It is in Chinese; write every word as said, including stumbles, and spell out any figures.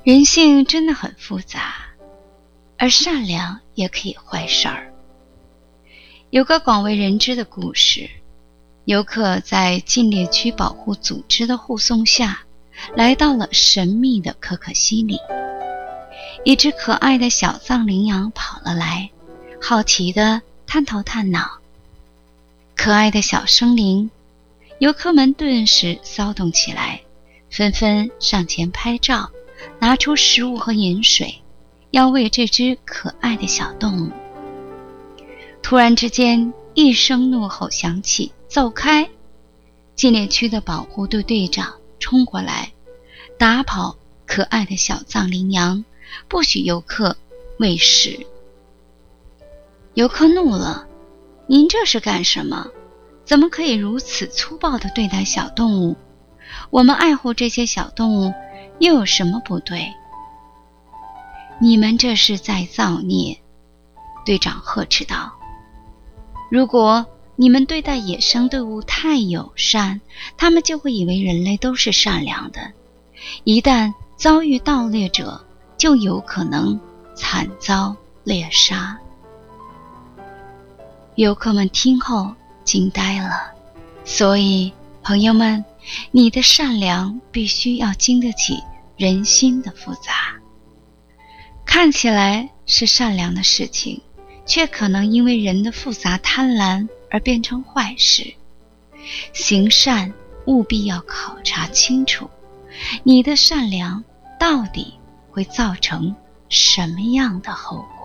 人性真的很复杂，而善良也可以坏事儿。有个广为人知的故事，游客在禁猎区保护组织的护送下，来到了神秘的可可西里。一只可爱的小藏羚羊跑了来，好奇地探头探脑。可爱的小生灵，游客们顿时骚动起来，纷纷上前拍照，拿出食物和饮水，要喂这只可爱的小动物。突然之间，一声怒吼响起，走开！禁猎区的保护队队长冲过来，打跑可爱的小藏羚羊，不许游客喂食。游客怒了，您这是干什么？怎么可以如此粗暴地对待小动物？我们爱护这些小动物又有什么不对？你们这是在造孽！队长呵斥道。如果你们对待野生动物太友善，他们就会以为人类都是善良的，一旦遭遇盗猎者，就有可能惨遭猎杀。游客们听后惊呆了，所以朋友们，你的善良必须要经得起人心的复杂。看起来是善良的事情，却可能因为人的复杂贪婪而变成坏事。行善务必要考察清楚，你的善良到底会造成什么样的后果。